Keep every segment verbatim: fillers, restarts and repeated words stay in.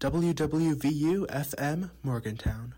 W W V U F M Morgantown.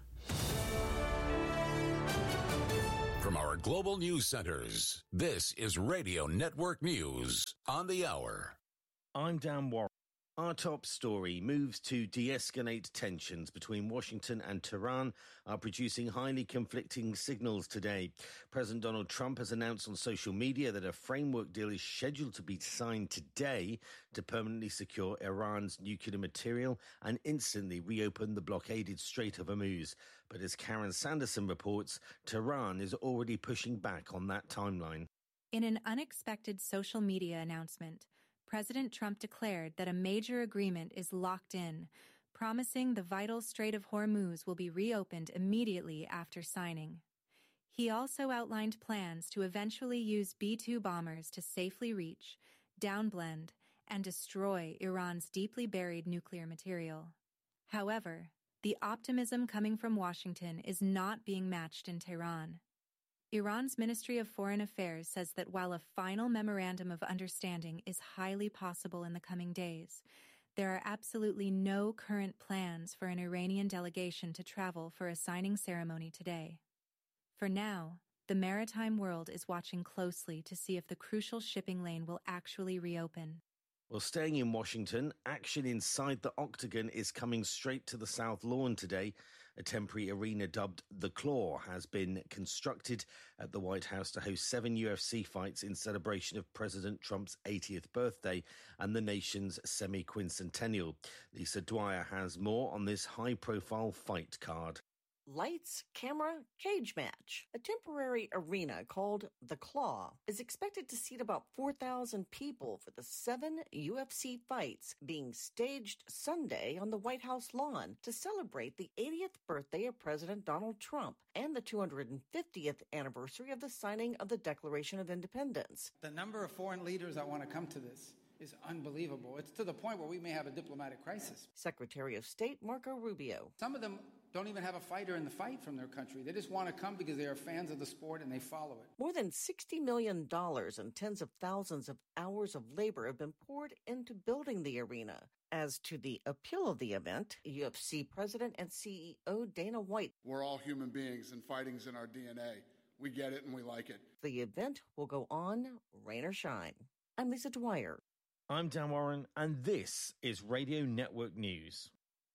From our global news centers, this is Radio Network News on the hour. I'm Dan Warren. Our top story: moves to de-escalate tensions between Washington and Tehran are producing highly conflicting signals today. President Donald Trump has announced on social media that a framework deal is scheduled to be signed today to permanently secure Iran's nuclear material and instantly reopen the blockaded Strait of Hormuz. But as Karen Sanderson reports, Tehran is already pushing back on that timeline. In an unexpected social media announcement, President Trump declared that a major agreement is locked in, promising the vital Strait of Hormuz will be reopened immediately after signing. He also outlined plans to eventually use B two bombers to safely reach, downblend, and destroy Iran's deeply buried nuclear material. However, the optimism coming from Washington is not being matched in Tehran. Iran's Ministry of Foreign Affairs says that while a final memorandum of understanding is highly possible in the coming days, there are absolutely no current plans for an Iranian delegation to travel for a signing ceremony today. For now, the maritime world is watching closely to see if the crucial shipping lane will actually reopen. Well, staying in Washington, action inside the Octagon is coming straight to the South Lawn today. A temporary arena dubbed The Claw has been constructed at the White House to host seven U F C fights in celebration of President Trump's eightieth birthday and the nation's semi-quincentennial. Lisa Dwyer has more on this high-profile fight card. Lights, camera, cage match. A temporary arena called The Claw is expected to seat about four thousand people for the seven U F C fights being staged Sunday on the White House lawn to celebrate the eightieth birthday of President Donald Trump and the two hundred fiftieth anniversary of the signing of the Declaration of Independence. The number of foreign leaders that want to come to this is unbelievable. It's to the point where we may have a diplomatic crisis. Secretary of State Marco Rubio. Some of them don't even have a fighter in the fight from their country. They just want to come because they are fans of the sport and they follow it. More than sixty million dollars and tens of thousands of hours of labor have been poured into building the arena. As to the appeal of the event, U F C President and C E O Dana White. We're all human beings and fighting's in our D N A. We get it and we like it. The event will go on, rain or shine. I'm Lisa Dwyer. I'm Dan Warren, and this is Radio Network News.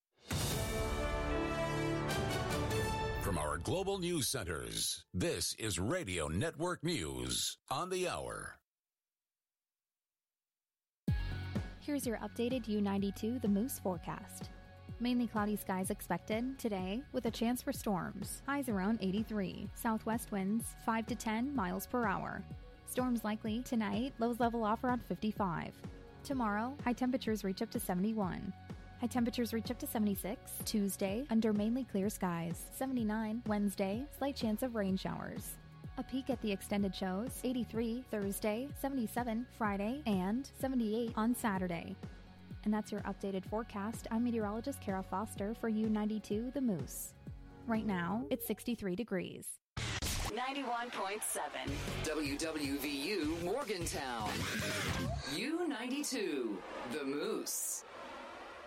From our global news centers, this is Radio Network News on the hour. Here's your updated U ninety-two The Moose forecast. Mainly cloudy skies expected today with a chance for storms. Highs around eighty-three. Southwest winds five to ten miles per hour. Storms likely tonight. Lows level off around fifty-five. Tomorrow, high temperatures reach up to seventy-one. High temperatures reach up to seventy-six. Tuesday, under mainly clear skies. seventy-nine. Wednesday, slight chance of rain showers. A peek at the extended shows. eighty-three Thursday, seventy-seven Friday, and seventy-eight on Saturday. And that's your updated forecast. I'm meteorologist Kara Foster for U ninety-two The Moose. Right now, it's sixty-three degrees. ninety-one point seven W W V U Morgantown. U ninety-two The Moose.